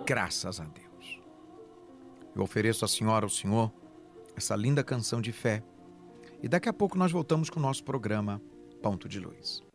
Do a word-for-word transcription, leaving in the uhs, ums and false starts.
Graças a Deus. Eu ofereço à senhora, ao senhor, essa linda canção de fé. E daqui a pouco nós voltamos com o nosso programa Ponto de Luz.